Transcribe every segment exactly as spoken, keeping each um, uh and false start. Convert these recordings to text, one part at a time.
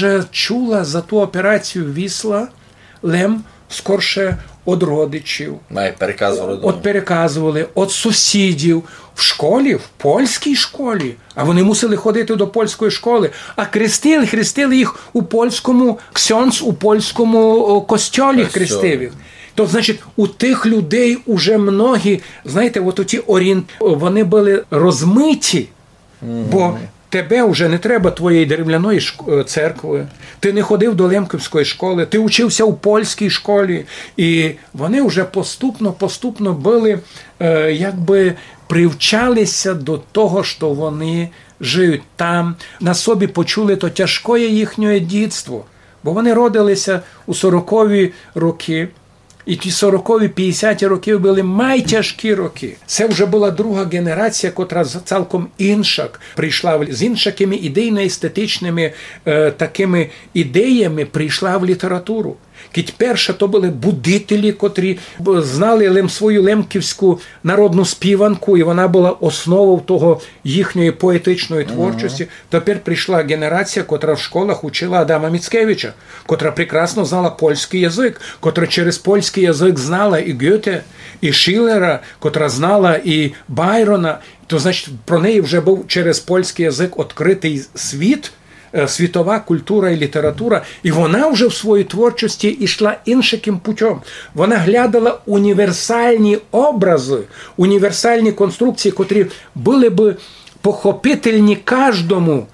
вже чула за ту операцію «Вісла» Лем скорше від родичів. Має переказували. От переказували, від сусідів. В школі, в польській школі. А вони мусили ходити до польської школи. А хрестили, хрестили їх у польському, ксьонц у польському костьолі хрестив їх. То, значить, у тих людей уже многі, знаєте, от оті орієнт... вони були розмиті, mm-hmm. бо тебе вже не треба твоєї дерев'яної шк... церкви, ти не ходив до Лемківської школи, ти учився у польській школі, і вони вже поступно-поступно були, е, якби привчалися до того, що вони живуть там, на собі почули то тяжке їхнє дітство, бо вони родилися у сорокові роки, і ті сорокові, п'ятдесяті роки були найтяжкі роки. Це вже була друга генерація, котра цілком інша прийшла з іншими ідейно-естетичними е, такими ідеями прийшла в літературу. Кіть перша то були будителі, котрі знали лем, свою лемківську народну співанку, і вона була основою того їхньої поетичної творчості. Uh-huh. Тепер прийшла генерація, котра в школах учила Адама Міцкевича, котра прекрасно знала польський язик, котра через польський язик знала і Гьоте, і Шиллера, котра знала і Байрона. То, значить, про неї вже був через польський язик відкритий світ, світова культура і література, і вона вже в своїй творчості йшла іншим путем. Вона глядала універсальні образи, універсальні конструкції, котрі були б похопительні кожному.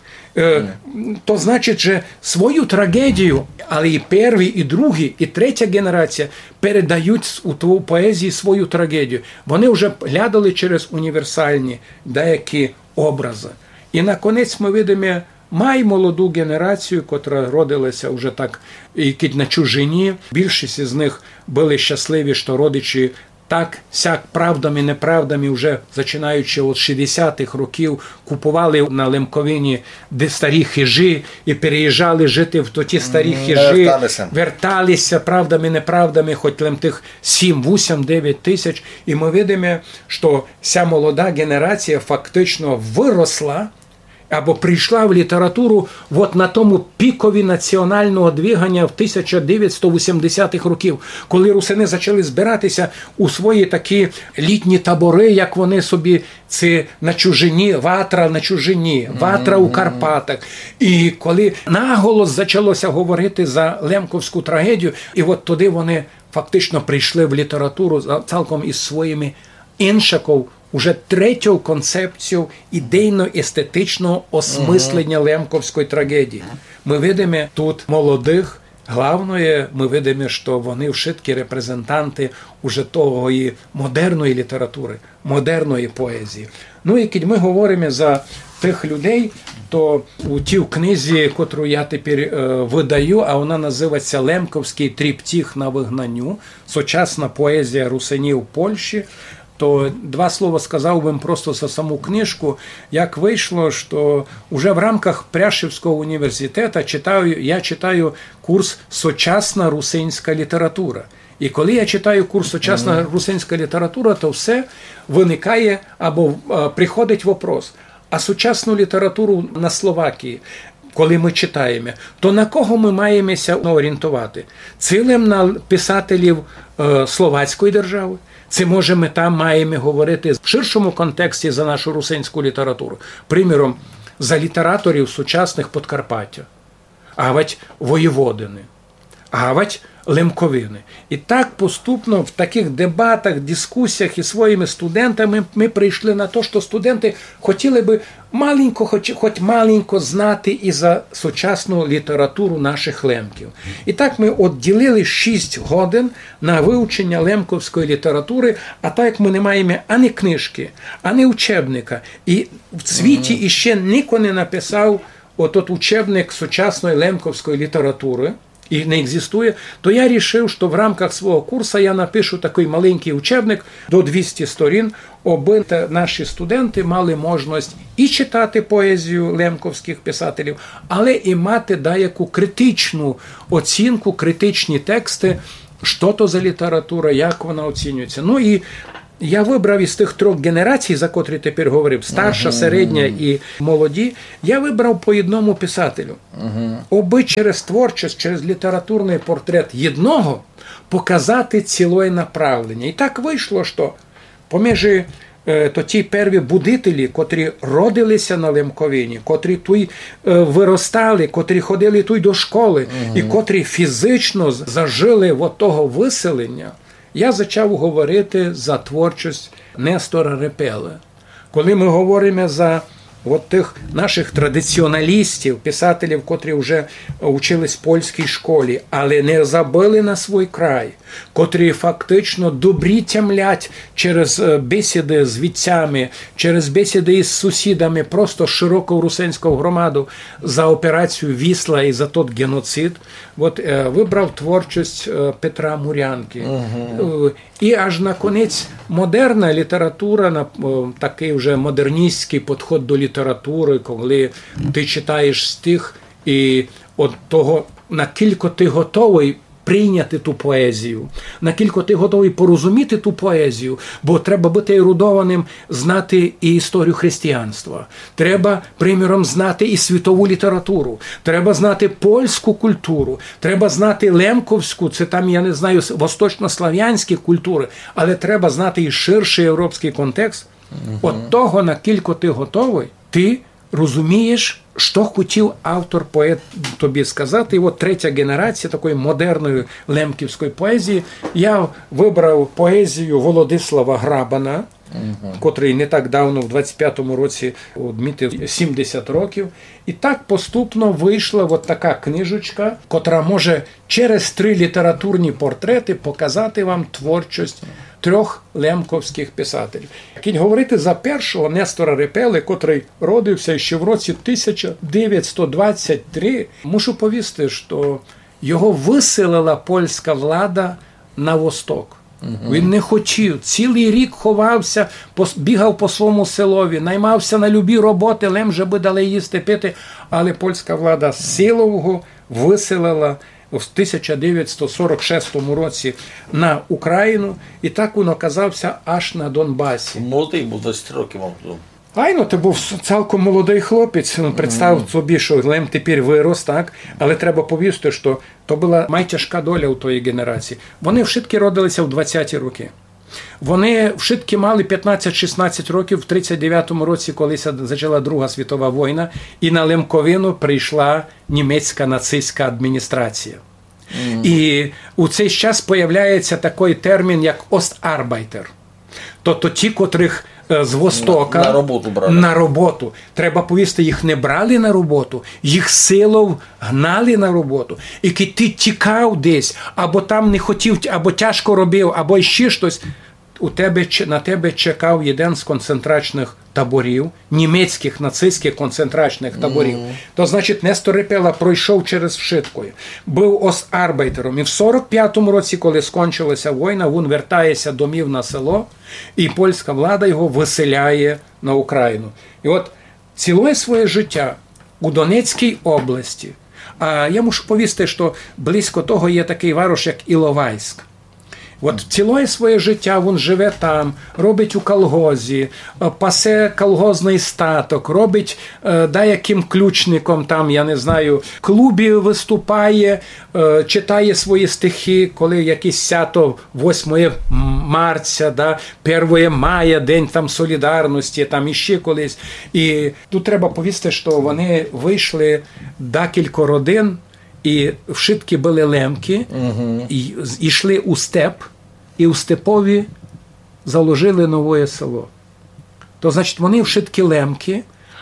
То значить, що свою трагедію, але і перші, і другі, і третя генерація передають у ту поезії свою трагедію. Вони вже глядали через універсальні деякі образи. І на кінець ми видимо май молоду генерацію, котра родилася вже так, і на чужині. Більшість з них були щасливі, що родичі так, сяк, правдами, неправдами, вже починаючи від шістдесятих років, купували на Лемковині де старі хижі і переїжджали жити в ті старі хижі, верталися. верталися правдами, неправдами, хоч лем тих сім, вісім, дев'ять тисяч. І ми бачимо, що ця молода генерація фактично виросла, або прийшла в літературу от на тому пікові національного двигання в тисяча дев'ятсот вісімдесятих років, коли русини почали збиратися у свої такі літні табори, як вони собі, це на чужині, Ватра на чужині, Ватра у Карпатах. І коли наголос почалося говорити за лемковську трагедію, і от туди вони фактично прийшли в літературу цілком із своїми іншаков, уже третю концепцію ідейно-естетичного осмислення uh-huh. лемковської трагедії. Ми бачимо тут молодих, головне, ми бачимо, що вони вшиткі репрезентанти уже того і модерної літератури, модерної поезії. Ну і коли ми говоримо за тих людей, то у тій книзі, яку я тепер е, видаю, а вона називається «Лемковський тріптіх на вигнанню. Сучасна поезія русинів Польщі», то два слова сказав би просто за саму книжку, як вийшло, що вже в рамках Пряшівського університету читаю, я читаю курс «Сучасна русинська література». І коли я читаю курс «Сучасна русинська література», то все виникає або а, приходить вопрос, а сучасну літературу на Словакії, коли ми читаємо, то на кого ми маємося орієнтувати? Цілим на писателів е, Словацької держави? Це, може, ми там маємо говорити в ширшому контексті за нашу русинську літературу. Приміром, за літераторів сучасних Подкарпаття, гавать Воєводини, гавать Лемковини. І так поступно в таких дебатах, дискусіях із своїми студентами ми прийшли на те, що студенти хотіли би маленько, хоч, хоч маленько знати і за сучасну літературу наших лемків. І так ми відділили шість годин на вивчення лемковської літератури, а так як ми не маємо ані книжки, ані учебника, і в світі іще ніхто не написав отот учебник сучасної лемковської літератури, і не екзистує, то я вирішив, що в рамках свого курсу я напишу такий маленький учебник до двісті сторін, аби наші студенти мали можливість і читати поезію лемковських писателів, але і мати деяку критичну оцінку, критичні тексти, що то за література, як вона оцінюється. Ну і я вибрав із тих трьох генерацій, за котрі тепер говорив, старша, uh-huh. середня і молоді, я вибрав по одному писателю. Uh-huh. Оби через творчість, через літературний портрет єдного показати ціле направлення. І так вийшло, що поміж е, то ті перві будителі, котрі родилися на Лемковині, котрі тут е, виростали, котрі ходили тут до школи, uh-huh. і котрі фізично зажили от того виселення, я почав говорити за творчість Нестора Репели. Коли ми говоримо за от тих наших традиціоналістів, писателів, котрі вже учились в польській школі, але не забили на свій край, котрі фактично добрі тямлять через бесіди з вітцями, через бесіди із сусідами, просто широку русинську громаду за операцію Вісла і за тот геноцид, от, вибрав творчість Петра Мурянки. Угу. І аж на кінець модерна література, такий вже модерністський підхід до літератури, коли ти читаєш стих і от того, наскільки ти готовий прийняти ту поезію, наскільки ти готовий порозуміти ту поезію, бо треба бути ерудованим, знати і історію християнства. Треба, приміром, знати і світову літературу. Треба знати польську культуру. Треба знати лемковську, це там, я не знаю, восточнослав'янські культури, але треба знати і ширший європейський контекст. Угу. От того, наскільки ти готовий, ти розумієш, що хотів автор-поет тобі сказати. І от третя генерація такої модерної лемківської поезії. Я вибрав поезію Володислава Грабана, угу. котрий не так давно, в двадцять п'ятому році, відмітив сімдесят років. І так поступно вийшла от така книжечка, котра може через три літературні портрети показати вам творчість трьох лемковських писателів. Як говорити за першого Нестора Репели, котрий родився ще в році тисяча дев'ятсот двадцять три, мушу повісти, що його виселила польська влада на восток. Угу. Він не хотів, цілий рік ховався, бігав по своєму селові, наймався на любі роботи, лем же би дали їсти, пити, але польська влада силового виселила в тисяча дев'ятсот сорок шостому році на Україну, і так він оказався аж на Донбасі. Молодий був, десять років мав. Айно, ти був цілком молодий хлопець, ну, представ mm. собі, що Лем тепер вирос, так? Але треба повісти, що то була майтяжка доля у тої генерації. Вони вшитки родилися в двадцяті роки. Вони вшитки мали п'ятнадцять-шістнадцять років в тридцять дев'ятому році, коли почала Друга світова війна, і на Лемковину прийшла німецька нацистська адміністрація. Mm. І у цей час появляється такий термін, як «Остарбайтер». Тобто ті, котрих з Востока на, на, роботу брали. на роботу. Треба повісти, їх не брали на роботу, їх силою гнали на роботу. І коли ти тікав десь, або там не хотів, або тяжко робив, або ще щось, у тебе, на тебе чекав один з концентрачних таборів, німецьких нацистських концентрачних таборів. Mm. То, значить, Нестор Репела пройшов через вшиткою, був остарбайтером. І в сорок п'ятому році, коли скончилася війна, він вертається домів на село, і польська влада його виселяє на Україну. І от ціле своє життя у Донецькій області, а я мушу повісти, що близько того є такий варош, як Іловайськ. От ціле своє життя він живе там, робить у колгозі, пасе колгозний статок, робить е, деяким ключником там, я не знаю, в клубі виступає, е, читає свої стихи, коли якесь свято восьмого марця, да, першого мая, День там солідарності, там іще колись. І тут треба повісти, що вони вийшли декілька родин, і вшитки були лемки, угу. і йшли у степ, і у степові заложили нове село. То, значить, вони вшитки лемки,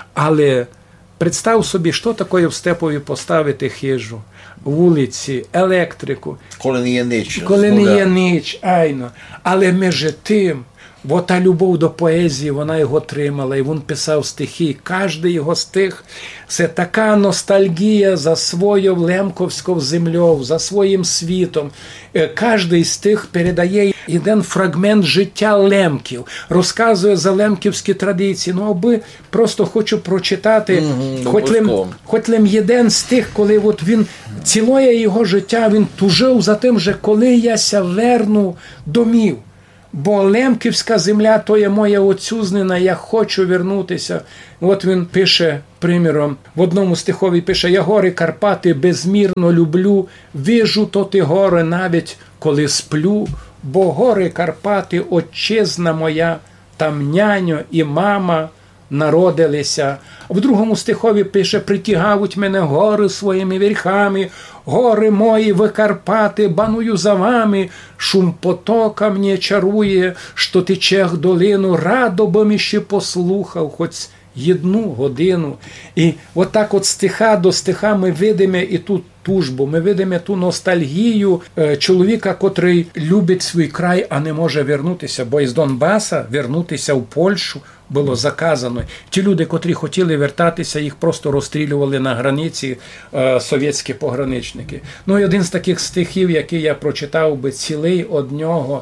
але представ собі, що таке в степові поставити хижу, вулиці, електрику. Коли не є ніч. Коли не є ніч, айно. Але між тим, бо та любов до поезії, вона його тримала, і він писав стихи. Кожний його стих – це така ностальгія за свою лемковську землю, за своїм світом. Кожний стих передає один фрагмент життя лемків, розказує за лемківські традиції. Ну, аби просто хочу прочитати, mm-hmm, хоч, лим, хоч лим один стих, коли от він, ціле його життя, він тужив за тим, що коли я ся верну домів. бо Лемківська земля то є моя отцюзнина, я хочу вернутися. От він пише, приміром, в одному стихові пише: «Я гори Карпати безмірно люблю, вижу то ти гори навіть коли сплю, бо гори Карпати отчизна моя, там няньо і мама народилися». В другому стихові пише: «Притягають мене гори своїми верхами, гори мої ви Карпати, баную за вами, шум потока мені чарує, що тече долину, радо би ми ще послухав, хоч одну годину». І отак от стиха до стиха ми видимо і ту тужбу, ми видимо ту ностальгію чоловіка, котрий любить свій край, а не може вернутися, бо із Донбаса вернутися в Польщу було заказано. Ті люди, котрі хотіли вертатися, їх просто розстрілювали на границі е, совєтські пограничники. Ну і один з таких стихів, який я прочитав би цілий од нього: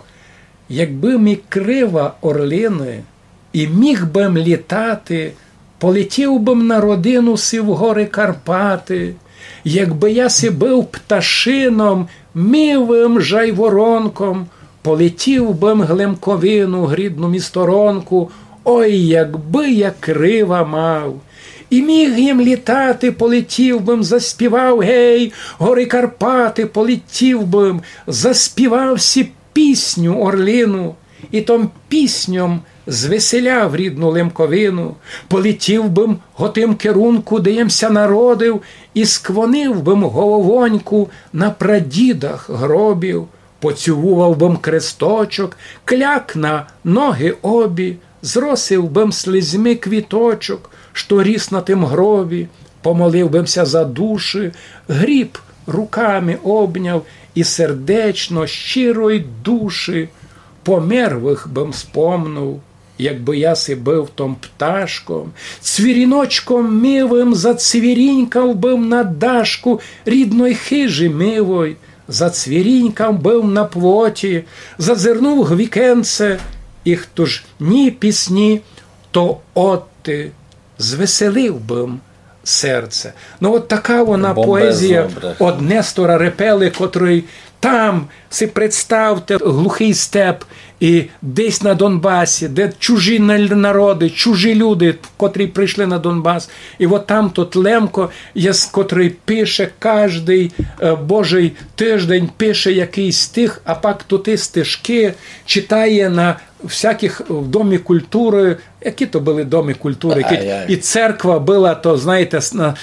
«Якби мі крива орлини, і міг бим літати, полетів бим на родину си в гори Карпати, якби я си бив пташином, мівим жайворонком, полетів бим глемковину, грідну місторонку, ой, якби я крива мав, і міг їм літати, полетів бим, заспівав, гей, гори Карпати, полетів бим, заспівав сі пісню орлину, і том пісням звеселяв рідну Лемковину, полетів бим готим керунку, де ємся народив, і склонив бим головоньку на прадідах гробів, поцілував бим кресточок, кляк на ноги обі, зросив бим слізьми квіточок, що ріс на тим гробі, помолив бимся за душі, гріб руками обняв, і сердечно, щирої душі померлих бим спомнув, якби я си бив том пташком, цвіріночком мивим зацвірінькав бим на дашку рідної хижі мивой, зацвірінькав бив на плоті, зазирнув в вікенце, і хто ж ні пісні, то от ти звеселив бим серце. Ну от така вона Бомбезно, поезія бре. од Нестора Репели, котрий там, си представте, глухий степ, і десь на Донбасі, де чужі народи, чужі люди, котрі прийшли на Донбас. І от там тут Лемко, котрий пише кожний божий тиждень, пише якийсь стих, а пак тут і стишки читає на всяких в Домі культури, які то були Доми культури, які, і церква була, то, знаєте,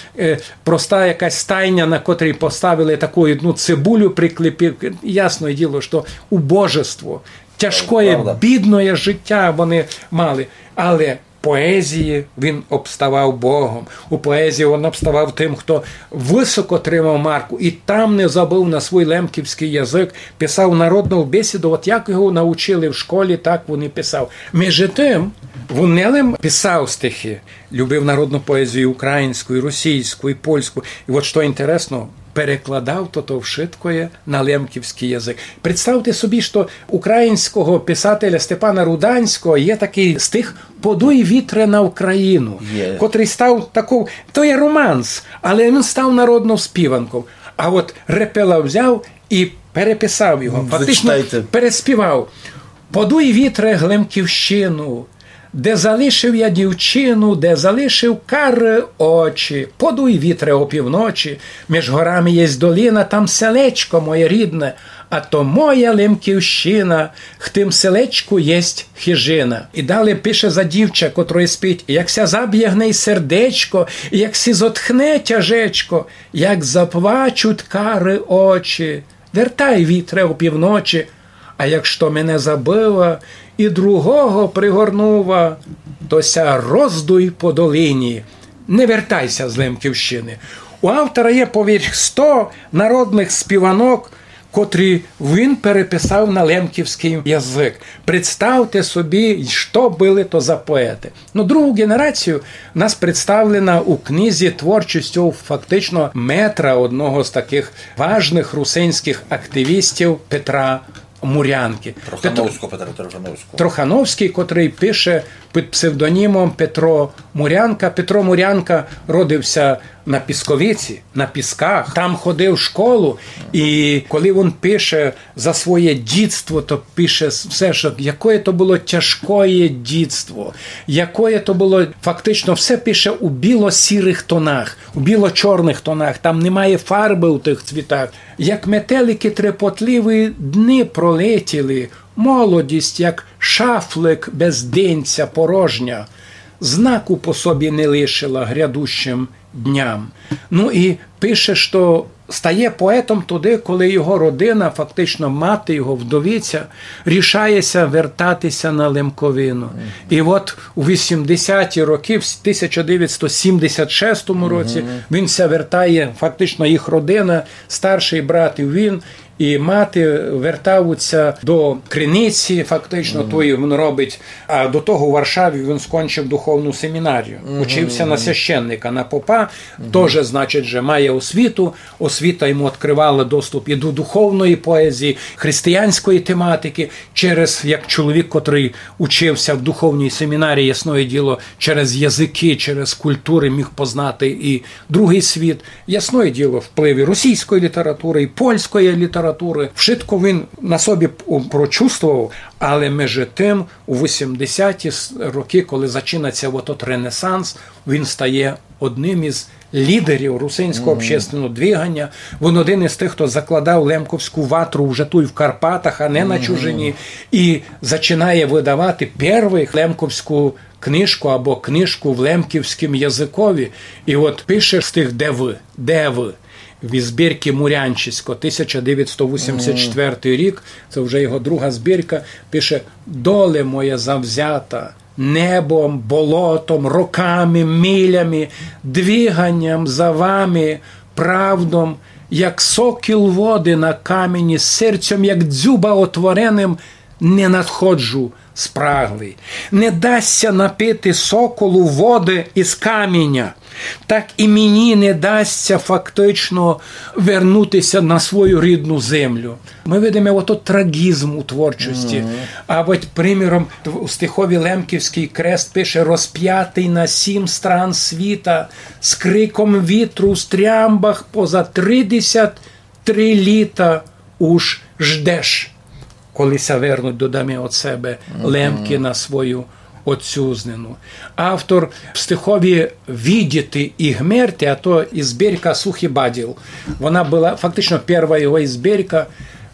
проста якась стайня, на котрій поставили таку одну цибулю приклепів. Ясне діло, що убожество, тяжкое, бідне життя вони мали, але поезії він обставав Богом. У поезії він обставав тим, хто високо тримав марку, і там не забув на свій лемківський язик, писав народну бесіду, от як його навчили в школі, так він і писав. Між тим, він не лише писав стихи, любив народну поезію українську, і російську, і польську. І от що інтересно, перекладав то-то вшиткоє на лемківський язик. Представте собі, що українського писателя Степана Руданського є такий стих «Подуй вітре на Україну», yeah. котрий став таков, то є романс, але він став народною співанком. А от Репела взяв і переписав його, фактично переспівав. «Подуй вітре Глемківщину, де залишив я дівчину, де залишив кари очі. Подуй вітре опівночі, між горами єсть долина, там селечко моє рідне, а то моя Лемківщина, в тим селечку єсть хижина». І далі пише за дівча, котрої спить: «Як ся заб'єгне й сердечко, як сі зотхне тяжечко, як заплачуть кари очі, вертай вітре опівночі, а якщо мене забила і другого пригорнува, то ся роздуй по долині, не вертайся з Лемківщини». У автора є поверх сто народних співанок, котрі він переписав на лемківський язик. Представте собі, що були то за поети. Ну, другу генерацію нас представлена у книзі творчістю фактично метра, одного з таких важних русинських активістів Петра Мурянки. Трохановського, Петра Трохановського. Трохановський, котрий пише під псевдонімом Петро Мурянка. Петро Мурянка родився на Пісковиці, на Пісках. Там ходив в школу, і коли він пише за своє дітство, то пише все, що яке то було тяжкое дітство, яке то було, фактично все пише у біло-сірих тонах, у біло-чорних тонах, там немає фарби у тих цвітах. Як метелики трепотливі дни пролетіли, молодість, як шафлик без денця порожня, знаку по собі не лишила грядущим дням. Ну і пише, що стає поетом туди, коли його родина, фактично мати його, вдовиця, рішається вертатися на Лемковину. І от у вісімдесяті роки, в тисяча дев'ятсот сімдесят шостому році, він ся вертає, фактично їх родина, старший брат і він, і мати вертаються до Криниці, фактично, mm-hmm. тої він робить, а до того у Варшаві він скончив духовну семінарію. Mm-hmm. Учився на священника, на попа, mm-hmm. теж, значить, же має освіту, освіта йому відкривала доступ і до духовної поезії, християнської тематики, через, як чоловік, котрий учився в духовній семінарії, ясне діло, через язики, через культури міг познати і другий світ. Ясне діло, впливи російської літератури і польської літератури. Вшитко він на собі прочувствував, але між тим у вісімдесяті роки, коли починається от Ренесанс, він стає одним із лідерів русинського mm-hmm. общественного двигання. Він один із тих, хто закладав лемковську ватру вже тут в Карпатах, а не mm-hmm. на чужині, і починає видавати першу лемковську книжку або книжку в лемківському язикові. І от пише з тих «Де ви?», «Де ви?». В збірці Мурянчисько, тисяча дев'ятсот вісімдесят четвертий рік, це вже його друга збірка, пише «Доле моя завзята, небом, болотом, роками, милями, двиганням за вами, правдом, як сокіл води на камені, серцем, як дзюба отвореним, не надходжу спраглий. Не дасться напити соколу води із каменя, так і мені не дасться фактично вернутися на свою рідну землю. Ми видимо ото трагізм у творчості. Mm-hmm. А от, приміром, у стихові Лемківський крест пише «Розп'ятий на сім стран світа, з криком вітру в стрямбах поза тридцять три літа уж ждеш». Колися вернуть до дами від себе лемки на свою отцюзнину. Автор в стихові «Відіти і гмерти», а то і збірка «Сухий баділ». Вона була фактично перша його збірка,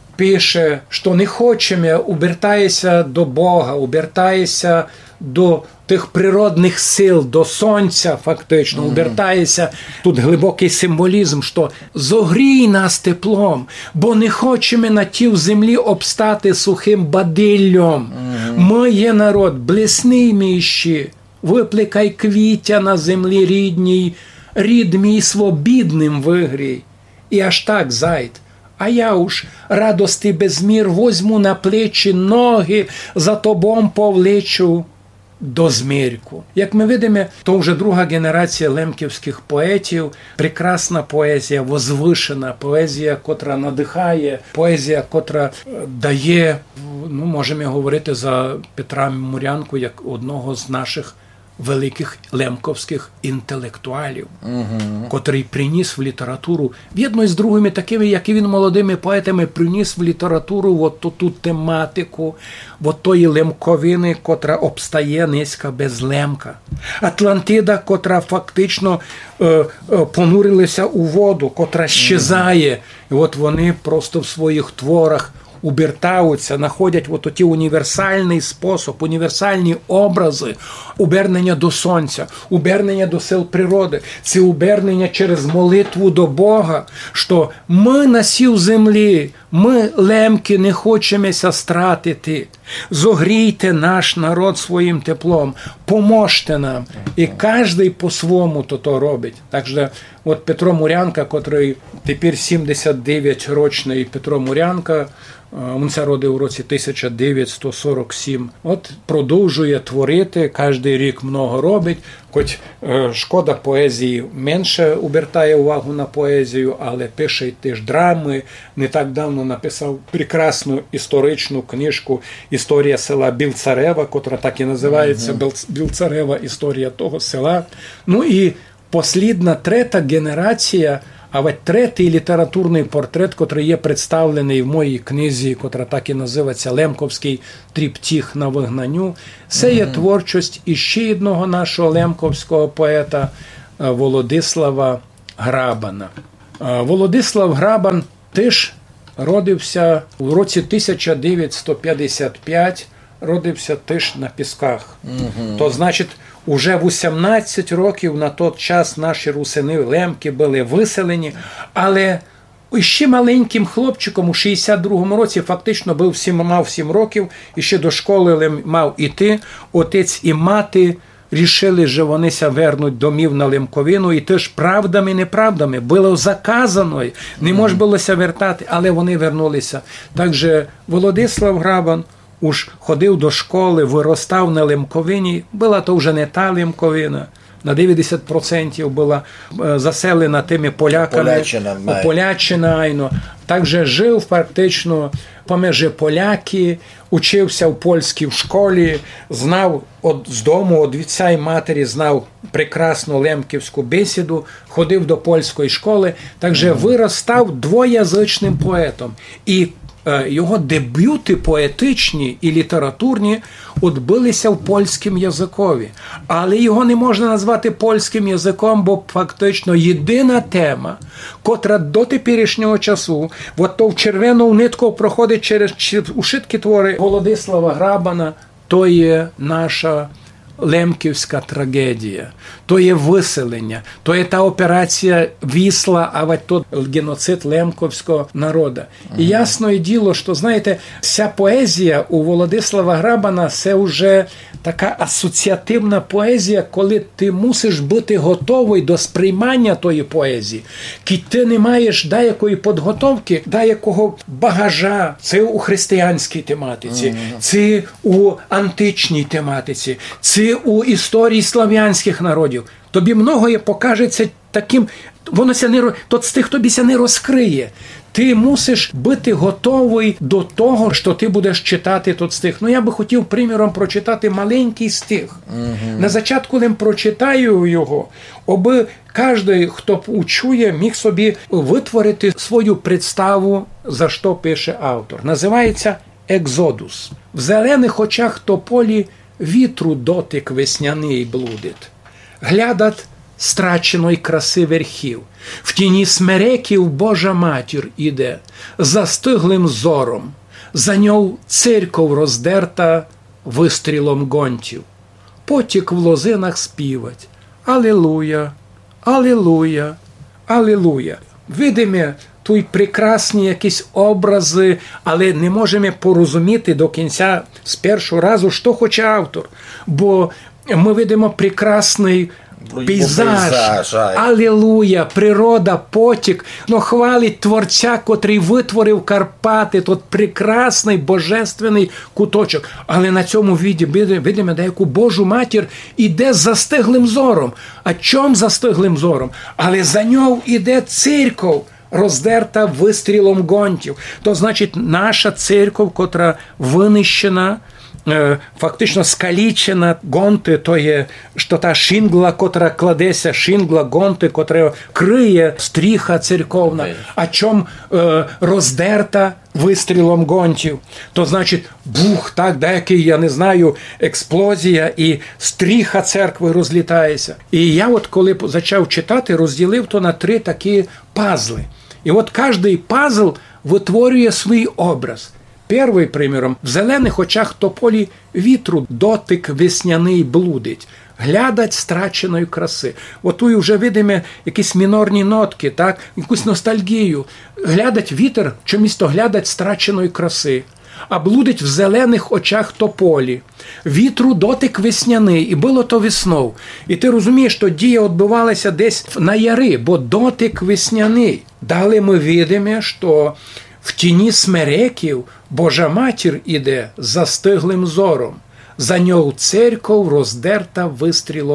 пише, що не хочемо, обертається до Бога, обертається до тих природних сил, до сонця фактично, mm-hmm. обертається. Тут глибокий символізм, що зогрій нас теплом, бо не хочемо на тій землі обстати сухим бадиллям. Mm-hmm. Ми є народ, блесни міщі, випликай квіття на землі рідній, рід мій свобідним вигрій. І аж так, зайд. А я уж радости безмір возьму на плечі ноги, за тобом повлечу до змірку. Як ми видимо, то вже друга генерація лемківських поетів, прекрасна поезія, возвишена поезія, котра надихає, поезія, котра дає, ну, можемо говорити за Петра Мурянку, як одного з наших великих лемковських інтелектуалів, uh-huh. котрий приніс в літературу, в'єдно із другими такими, як і він, молодими поетами, приніс в літературу от ту, ту тематику, от тої лемковини, котра обстає низька без лемка. Атлантида, котра фактично е, е, понурилася у воду, котра щезає. Uh-huh. І от вони просто в своїх творах обертаються, знаходять от ті універсальний спосіб, універсальні образи обернення до сонця, обернення до сил природи. Це обернення через молитву до Бога, що ми на сів землі, ми, лемки, не хочемося стратити. Зогрійте наш народ своїм теплом, поможте нам. І кожен по-своєму то то робить. Так що, от Петро Мурянка, котрий тепер сімдесят дев'ять річний Петро Мурянка, він ся родив у році тисяча дев'ятсот сорок сім. От продовжує творити, кожен рік много робить. хоч е, шкода поезії менше обертає увагу на поезію, але пише й теж драми. Не так давно написав прекрасну історичну книжку «Історія села Білцарева», котра так і називається mm-hmm. Білцарева, історія того села. Ну і послідна, третя генерація, а от третій літературний портрет, котрий є представлений в моїй книзі, котра так і називається «Лемковський тріптіх на вигнанню», це є mm-hmm. творчість іще одного нашого лемковського поета Володислава Грабана. Володислав Грабан теж родився у році тисяча дев'ятсот п'ятдесят п'ятий, родився теж на Пісках. Mm-hmm. То, значить, уже вісімнадцять років на той час наші русини лемки були виселені, але ще маленьким хлопчиком у шістдесят другому році фактично був сім, мав сім років, і ще до школи мав іти. Отець і мати рішили, що вони ся вернуть домів на Лемковину, і теж правдами, неправдами було заказано, не можна було ся вертати, але вони вернулися. Також Володислав Грабан уж ходив до школи, виростав на Лемковині, була то вже не та Лемковина, на дев'яносто відсотків була заселена тими поляками, Поляччина. Також жив практично поміж поляки, учився в польській школі, знав от, з дому, від отця і матері, знав прекрасну лемківську бесіду, ходив до польської школи, також mm-hmm. виростав двоязичним поетом. І його дебюти поетичні і літературні відбулися в польському язикові. Але його не можна назвати польським язиком, бо фактично єдина тема, котра до теперішнього часу, от то в червону нитку проходить через ушиткі твори Володислава Грабана, то є наша лемківська трагедія, то є виселення, то є та операція Вісла, а вот тот геноцид лемковського народу. Ага. І ясно і діло, що, знаєте, вся поезія у Володислава Грабана – це вже така асоціативна поезія, коли ти мусиш бути готовий до сприймання тої поезії. Ки ти не маєш деякої підготовки, деякого багажа. Це у християнській тематиці, ага. це у античній тематиці, це у історії слав'янських народів. Тобі многое покажеться таким, воно ся не, тот стих тобі ся не розкриє. Ти мусиш бути готовий до того, що ти будеш читати тот стих. Ну, я би хотів, приміром, прочитати маленький стих. Угу. На початку, коли прочитаю його, аби кожен, хто учує, міг собі витворити свою представу, за що пише автор. Називається «Екзодус». В зелених очах тополі вітру дотик весняний блудить. Глядать страченої краси верхів. В тіні смереків Божа матір іде, застиглим зором. За ньою церков роздерта вистрілом гонтів. Потік в лозинах співать. Алілуя, алілуя, алілуя. Видимо, тут прекрасні якісь образи, але не можемо порозуміти до кінця з першого разу, що хоче автор. Бо ми видимо прекрасний пейзаж, пейзаж алілуя, природа, потік, но хвалить Творця, котрий витворив Карпати, тот прекрасний, божественний куточок. Але на цьому віді видимо деяку Божу матір іде з застиглим зором. А чом застиглим зором? Але за нього іде церков, роздерта вистрілом гонтів. То значить, наша церков, котра винищена, фактично скалічена, гонти, то є що та шингла, котра кладеться, шингла, гонти, котра криє стріха церковна, а чом е, роздерта вистрілом гонтів. То значить, бух, так, деякий, я не знаю, експлозія, і стріха церкви розлітається. І я от коли почав читати, розділив то на три такі пазли. І от кожний пазл витворює свій образ. Перший, приміром, в зелених очах тополі вітру дотик весняний блудить, глядать страченої краси. От тут вже видимо якісь мінорні нотки, так, якусь ностальгію. Глядать вітер, чомусь то глядать страченої краси. А блудить в зелених очах тополі. Вітру дотик весняний, і було то весною. І ти розумієш, що дія відбувалася десь на яри, бо дотик весняний. Далі ми видимо, що в тіні смереків Божа матір іде застиглим зором. За нього церков роздерта вистрілом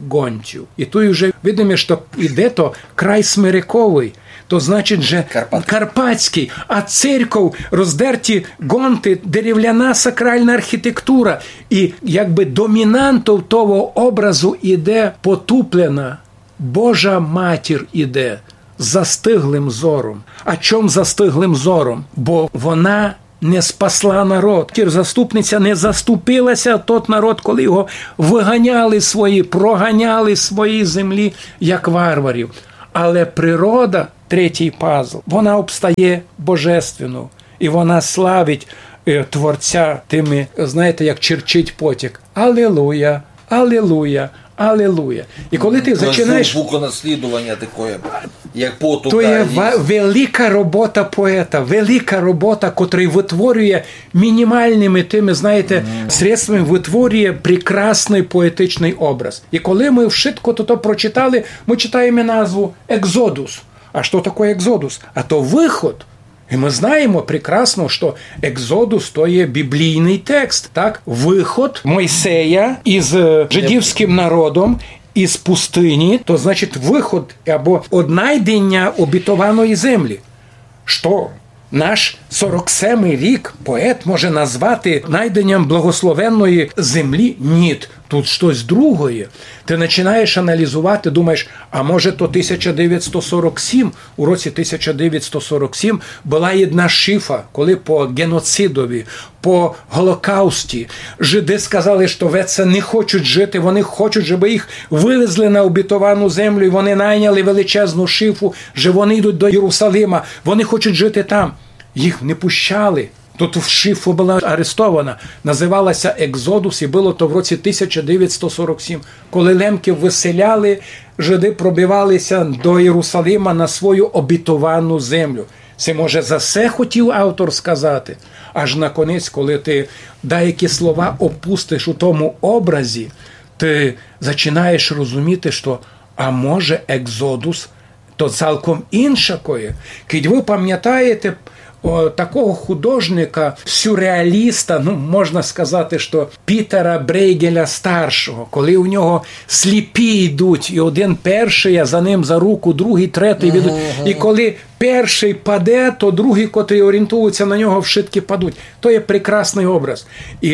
гонтів. І тут вже видимо, що іде то край смириковий, то значить же Карпат. карпатський, а церков, роздерті гонти, дерев'яна сакральна архітектура. І якби домінантом того образу іде потуплена Божа Матір іде застиглим зором. А чом застиглим зором? Бо вона не спасла народ. Заступниця не заступилася тот народ, коли його виганяли свої, проганяли свої землі, як варварів. Але природа, третій пазл, вона обстає божественно. І вона славить е, Творця тими, знаєте, як черчить потік. Алілуя, алілуя, алілуя. І коли ти починаєш... Звуконаслідування таке, як потуга. То є велика робота поета, велика робота, котрий витворює мінімальними тими, знаєте, mm. средствами, витворює прекрасний поетичний образ. І коли ми вшитко то прочитали, ми читаємо назву «Екзодус». А що таке «Екзодус»? А то виход. І ми знаємо прекрасно, що «Екзодус» – то є біблійний текст, так? Виход Мойсея із жидівським народом із пустині, то значить виход або однайдення обітованої землі. Що наш сорок сьомий рік поет може назвати найденням благословенної землі? Ні, тут щось другое. Ти починаєш аналізувати, думаєш, а може то тисяча дев'ятсот сорок сім, у році тисяча дев'ятсот сорок сім була jedna шифа, коли по геноцидові, по Голокаусті жиди сказали, що в це не хочуть жити, вони хочуть, щоб їх вивезли на обітовану землю, і вони найняли величезну шифу, що вони йдуть до Єрусалима, вони хочуть жити там. Їх не пущали. Тут в шифу була арестована, називалася «Екзодус», і було то в році тисяча дев'ятсот сорок сім, коли лемків виселяли, жиди пробивалися до Єрусалима на свою обітовану землю. Це, може, за все хотів автор сказати? Аж наконець, коли ти деякі слова опустиш у тому образі, ти починаєш розуміти, що, а може, «Екзодус» – то цілком інша коє. Кить ви пам'ятаєте О, такого художника, сюрреаліста, ну, можна сказати, що Пітера Брейгеля старшого, коли у нього сліпі йдуть, і один перший, а за ним за руку, другий, третій ведуть. Uh-huh. І коли перший паде, то другий, котрі орієнтуються на нього, вшитки падуть. То є прекрасний образ. І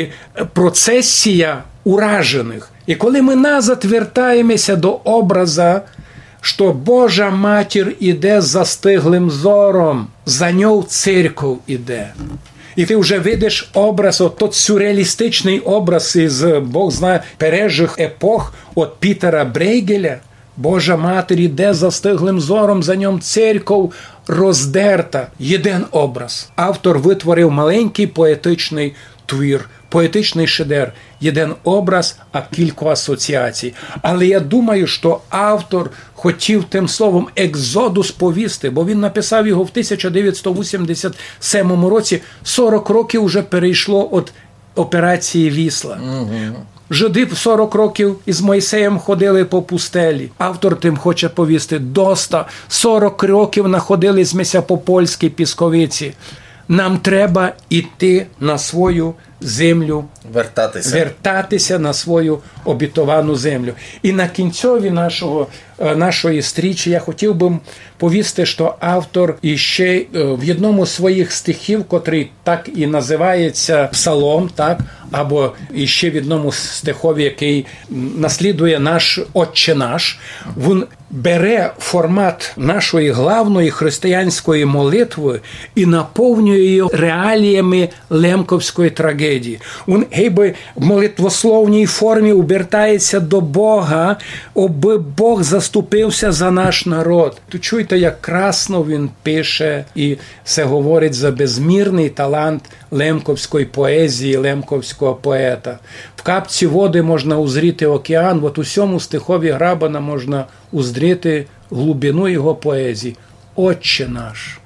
процесія уражених. І коли ми назад вертаємося до образа, що Божа Матір іде з застиглим зором, за нього церков іде. І ти вже видиш образ, от тот сюрреалістичний образ із, Бог знає, пережих епох от Пітера Брейгеля. Божа Матір іде з застиглим зором, за ньому церков роздерта. Єдин образ. Автор витворив маленький поетичний твір, поетичний шедевр. Єдин образ, а кілька асоціацій. Але я думаю, що автор хотів тим словом «Екзодус» повісти, бо він написав його в тисяча дев'ятсот вісімдесят сьомому році, сорок років вже перейшло від операції Вісла. Угу. Жиди сорок років із Мойсеєм ходили по пустелі. Автор тим хоче повісти «Доста». сорок років находилися по польській Пісковиці. Нам треба йти на свою землю, вертатися. вертатися на свою обітовану землю. І на кінцеві нашого, нашої стрічі я хотів би повісти, що автор іще в одному з своїх стихів, котрий так і називається «Псалом», так, або іще в одному стихові, який наслідує наш «Отче наш», він бере формат нашої главної християнської молитви і наповнює її реаліями лемковської трагедії. Він гейби в молитвословній формі обертається до Бога, аби Бог заступився за наш народ. То чуєте, як красно він пише, і це говорить за безмірний талант лемковської поезії, лемковського поета. В капці води можна узріти океан, от у сьому стихові Грабана можна узріти глибину його поезії. Отче наш,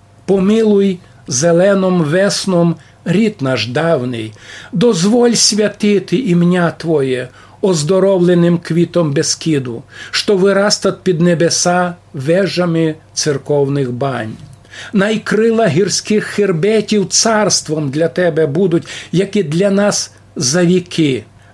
помилуй зеленом весном рід наш давний, дозволь святити ім'я Твоє, оздоровленим квітом безкиду, що вирастать під небеса вежами церковних бань. Найкрила гірських хербетів царством для Тебе будуть, як і для нас за віки.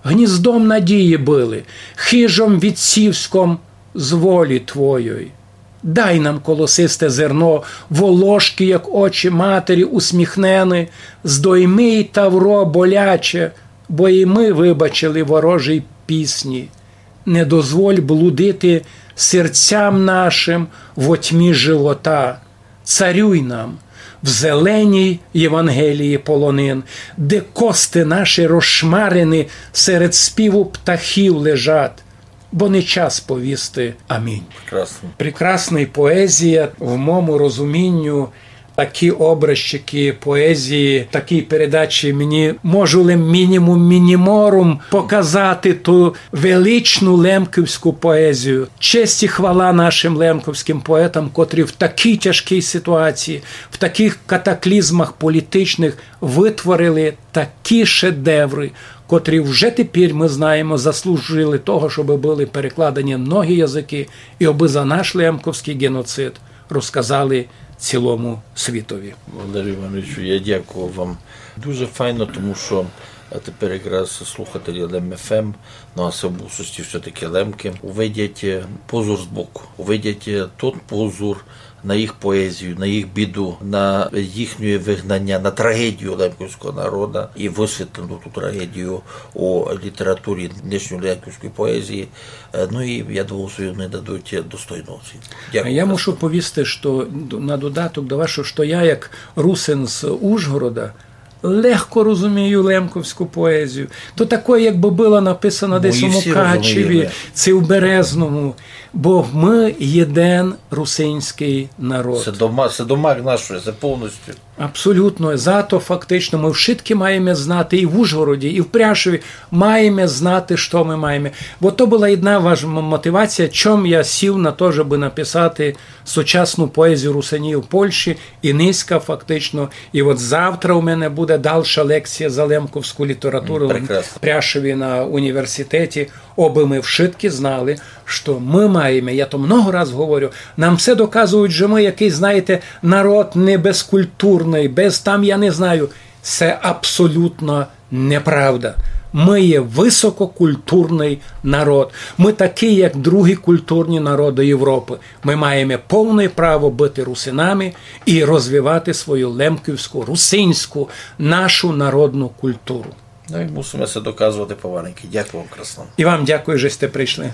гніздом надії били, хижом відсівськом з волі Твоєї. Дай нам колосисте зерно, волошки, як очі матері усміхнени, здойми й тавро боляче, бо і ми вибачили ворожій пісні. Не дозволь блудити серцям нашим во тьмі живота. Царюй нам в зеленій Євангелії полонин, де кости наші розшмарені серед співу птахів лежать, бо не час повісти. Амінь. Прекрасно. Прекрасна поезія, в моєму розумінню, такі образчики поезії, такі передачі мені можу мінімум мініморум показати ту величну лемківську поезію. Честь і хвала нашим лемковським поетам, котрі в такій тяжкій ситуації, в таких катаклізмах політичних витворили такі шедеври, котрі вже тепер, ми знаємо, заслужили того, щоб були перекладені многі язики, і аби за наш лемковський геноцид розказали цілому світові. Валерій Івановичу, я дякую вам. Дуже файно, тому що тепер якраз слухателі Лем еф ем, ну а це в більшості все-таки лемки, увидять позор збоку, увидять той позор на їх поезію, на їх біду, на їхнє вигнання, на трагедію лемківського народу і висвітлену ту трагедію у літературі днішньої лемківської поезії. Ну і, я думаю, що вони дадуть достойну оцінку. Дякую. Я мушу повісти, що на додаток до вашого, що я як русин з Ужгорода легко розумію лемковську поезію. То таке, якби було написано десь у Мукачеві, чи в Березному, бо ми єдин русинський народ. Це дома, це домак нашої, це повністю. Абсолютно. Зато фактично ми вшитки маємо знати і в Ужгороді, і в Пряшеві маємо знати, що ми маємо. Бо то була одна ваша мотивація, чому я сів на те, щоб написати сучасну поезію русинів в Польщі, і низька фактично. І от завтра у мене буде дальша лекція за лемковську літературу в Пряшеві на університеті, аби ми вшитки знали, що ми маємо, я то много раз говорю, нам все доказують, що ми який, знаєте, народ не безкультурний, без там, я не знаю, це абсолютно неправда. Ми є висококультурний народ. Ми такі, як другі культурні народи Європи. Ми маємо повне право бути русинами і розвивати свою лемківську, русинську, нашу народну культуру. Ну і мусимо це доказувати поваленьки. Дякую вам, красно. І вам дякую, що сте прийшли.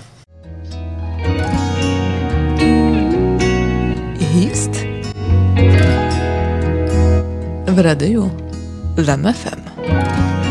Гість в радіо Лем еф ем.